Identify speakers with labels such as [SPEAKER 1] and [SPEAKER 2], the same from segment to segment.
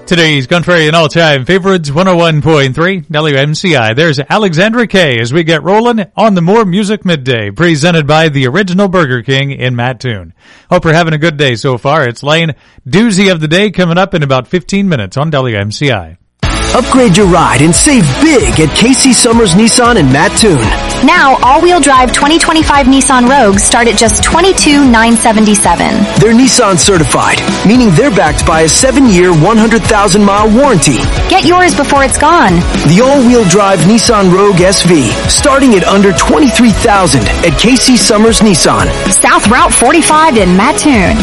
[SPEAKER 1] Today's country and all-time favorites, 101.3 WMCI. There's Alexandra Kay as we get rolling on the More Music Midday, presented by the Original Burger King in Mattoon. Hope you're having a good day so far. It's Lane. Doozy of the day coming up in about 15 minutes on WMCI.
[SPEAKER 2] Upgrade your ride and save big at KC Summers Nissan in Mattoon.
[SPEAKER 3] Now, all-wheel drive 2025 Nissan Rogues start at just $22,977.
[SPEAKER 2] They're Nissan certified, meaning they're backed by a 7-year, 100,000-mile warranty.
[SPEAKER 3] Get yours before it's gone.
[SPEAKER 2] The all-wheel drive Nissan Rogue SV, starting at under $23,000 at KC Summers Nissan.
[SPEAKER 3] South Route 45 in Mattoon.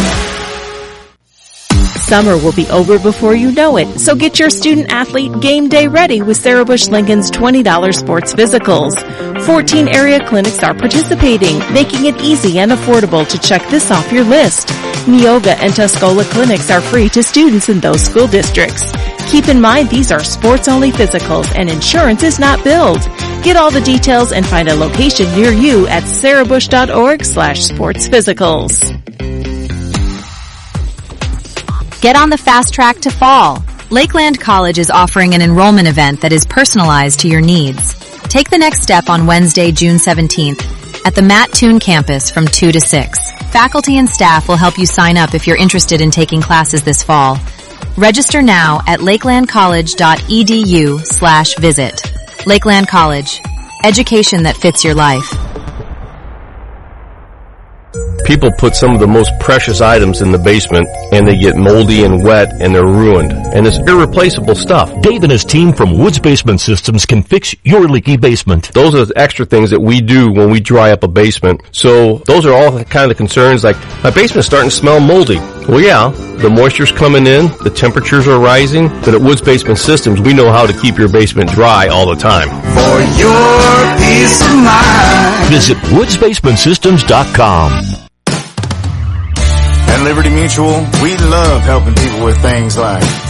[SPEAKER 4] Summer will be over before you know it, so get your student-athlete game day ready with Sarah Bush Lincoln's $20 sports physicals. 14 area clinics are participating, making it easy and affordable to check this off your list. Neoga and Tuscola clinics are free to students in those school districts. Keep in mind these are sports-only physicals and insurance is not billed. Get all the details and find a location near you at sarahbush.org/sportsphysicals.
[SPEAKER 5] Get on the fast track to fall. Lakeland College is offering an enrollment event that is personalized to your needs. Take the next step on Wednesday, June 17th at the Mattoon campus from 2 to 6. Faculty and staff will help you sign up if you're interested in taking classes this fall. Register now at lakelandcollege.edu/visit. Lakeland College. Education that fits your life.
[SPEAKER 6] People put some of the most precious items in the basement, and they get moldy and wet, and they're ruined. And it's irreplaceable stuff.
[SPEAKER 7] Dave and his team from Woods Basement Systems can fix your leaky basement.
[SPEAKER 6] Those are the extra things that we do when we dry up a basement. So those are all the kind of concerns, like, my basement's starting to smell moldy. Well, yeah, the moisture's coming in, the temperatures are rising, but at Woods Basement Systems, we know how to keep your basement dry all the time.
[SPEAKER 8] For your peace of mind.
[SPEAKER 7] Visit woodsbasementsystems.com.
[SPEAKER 8] At Liberty Mutual, we love helping people with things like